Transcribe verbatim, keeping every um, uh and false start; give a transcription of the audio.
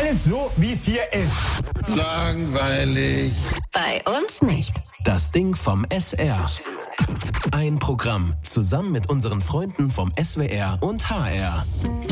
Alles so, wie es hier ist. Langweilig. Bei uns nicht. Das Ding vom S R. Ein Programm zusammen mit unseren Freunden vom S W R und H R.